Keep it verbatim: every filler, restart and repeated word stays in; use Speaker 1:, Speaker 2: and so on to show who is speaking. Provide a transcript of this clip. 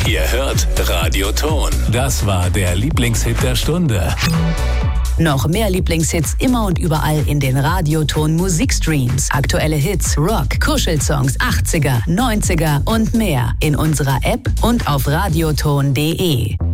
Speaker 1: Ihr hört Radioton. Das war der Lieblingshit der Stunde.
Speaker 2: Noch mehr Lieblingshits immer und überall in den Radioton Musikstreams. Aktuelle Hits, Rock, Kuschelsongs, achtziger, neunziger und mehr in unserer App und auf radioton punkt de.